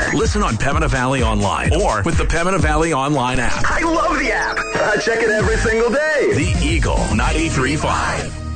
Listen on Pembina Valley Online or with the Pembina Valley Online app. I love the app. I check it every single day. The Eagle 93.5.